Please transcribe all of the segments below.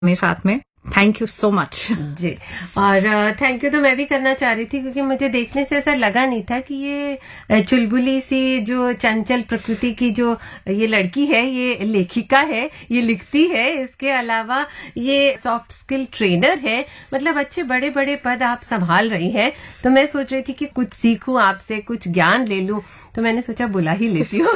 मेरे साथ में। थैंक यू सो मच जी। और थैंक यू तो मैं भी करना चाह रही थी, क्योंकि मुझे देखने से ऐसा लगा नहीं था कि ये चुलबुली सी जो चंचल प्रकृति की जो ये लड़की है, ये लेखिका है, ये लिखती है, इसके अलावा ये सॉफ्ट स्किल ट्रेनर है। मतलब अच्छे बड़े बड़े पद आप संभाल रही हैं। तो मैं सोच रही थी कि कुछ सीखूं आपसे, कुछ ज्ञान ले लूं, तो मैंने सोचा बुला ही लेती हूँ।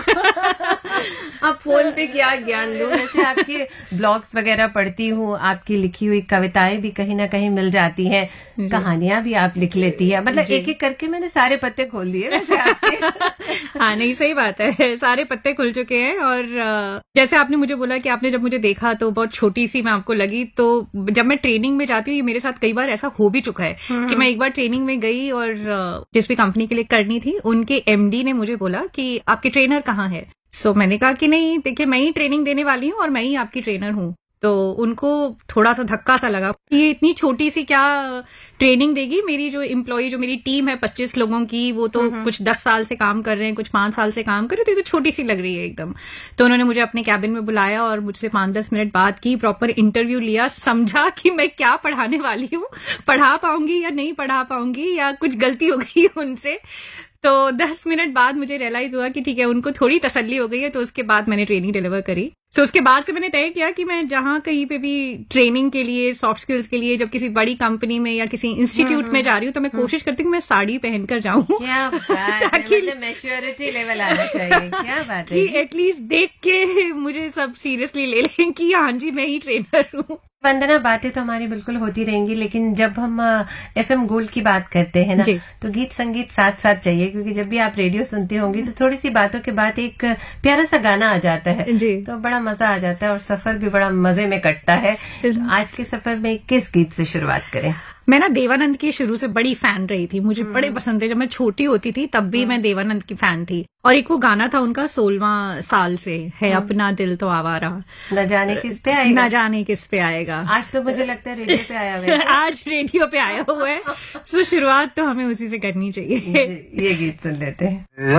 अब फोन पे क्या ज्ञान लूं। वैसे आपके ब्लॉग्स वगैरह पढ़ती हूँ, आपकी लिखी हुई कविताएं भी कहीं ना कहीं मिल जाती हैं, कहानियां भी आप लिख लेती है। मतलब एक एक करके मैंने सारे पत्ते खोल दिए वैसे आपके। हाँ नहीं, सही बात है, सारे पत्ते खुल चुके हैं। और जैसे आपने मुझे बोला कि आपने जब मुझे देखा तो बहुत छोटी सी मैं आपको लगी, तो जब मैं ट्रेनिंग में जाती हूँ, ये मेरे साथ कई बार ऐसा हो भी चुका है कि मैं एक बार ट्रेनिंग में गई और जिस भी कंपनी के लिए करनी थी, उनके एमडी ने मुझे बोला कि आपके ट्रेनर कहाँ है। सो मैंने कहा कि नहीं, देखिए मैं ही ट्रेनिंग देने वाली हूँ और मैं ही आपकी ट्रेनर हूँ। तो उनको थोड़ा सा धक्का सा लगा, ये इतनी छोटी सी क्या ट्रेनिंग देगी। मेरी जो एम्प्लॉय, जो मेरी टीम है 25 लोगों की, वो तो कुछ 10 साल से काम कर रहे हैं, कुछ 5 साल से काम कर रहे थे, तो छोटी सी लग रही है एकदम। तो उन्होंने मुझे अपने कैबिन में बुलाया और मुझसे 5-10 मिनट बात की, प्रॉपर इंटरव्यू लिया, समझा कि मैं क्या पढ़ाने वाली हूँ, पढ़ा पाऊंगी या नहीं पढ़ा पाऊंगी, या कुछ गलती हो गई उनसे। तो 10 मिनट बाद मुझे रियलाइज हुआ कि ठीक है, उनको थोड़ी तसल्ली हो गई है। तो उसके बाद मैंने ट्रेनिंग डिलीवर करी। सो उसके बाद से मैंने तय किया कि मैं जहां कहीं पे भी ट्रेनिंग के लिए, सॉफ्ट स्किल्स के लिए, जब किसी बड़ी कंपनी में या किसी इंस्टीट्यूट में जा रही हूँ, तो मैं कोशिश करती हूँ कि मैं साड़ी पहनकर जाऊं। क्या बात ताकि मैच्योरिटी लेवल आना चाहिए। क्या बात है, एटलीस्ट देख के मुझे सब सीरियसली ले लें कि हाँ जी मैं ही ट्रेनर हूँ। वंदना, बातें तो हमारी बिल्कुल होती रहेंगी, लेकिन जब हम एफएम गोल्ड की बात करते हैं ना, तो गीत संगीत साथ साथ चाहिए, क्योंकि जब भी आप रेडियो सुनती होंगी तो थोड़ी सी बातों के बाद एक प्यारा सा गाना आ जाता है, तो बड़ा मजा आ जाता है और सफर भी बड़ा मजे में कटता है। तो आज के सफर में किस गीत से शुरुआत करें? मैं ना देवानंद की शुरू से बड़ी फैन रही थी, मुझे बड़े पसंद थे। जब मैं छोटी होती थी तब भी मैं देवानंद की फैन थी। और एक वो गाना था उनका 16वां साल से है, अपना दिल तो आवारा, न जाने किस पे आएगा, न जाने किस पे आएगा। आज तो मुझे लगता है रेडियो पे आया हुआ है। आज रेडियो पे आया हुआ है। तो शुरुआत तो हमें उसी से करनी चाहिए। ये गीत सुन लेते हैं।